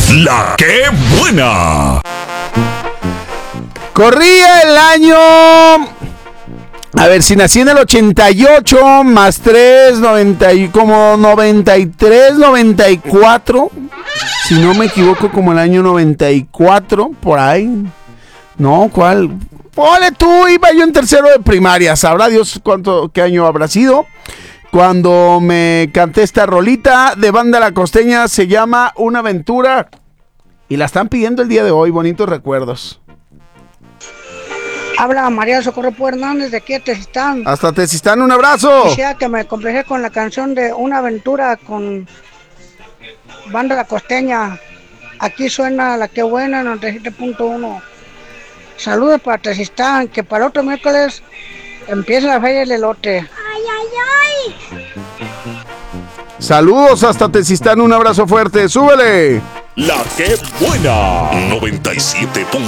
La que buena. Corría el año... A ver, si nací en el 88 más 3, 90, como 93, 94. Si no me equivoco, como el año 94, por ahí. No, ¿cuál? Ponle tú, iba yo en tercero de primaria. Sabrá Dios qué año habrá sido. Cuando me canté esta rolita de Banda La Costeña, se llama Una Aventura. Y la están pidiendo el día de hoy, bonitos recuerdos. Habla María Socorro Pú Hernández de aquí a Tezistán. Hasta Tezistán, un abrazo. Quisiera que me complejé con la canción de Una Aventura con Banda La Costeña. Aquí suena La Que Buena, 97.1. Saludos para Tezistán, que para el otro miércoles empieza la feria del elote. ¡Ay, ay, ay! Saludos hasta Tezistán, un abrazo fuerte, súbele. La que buena. 97.1.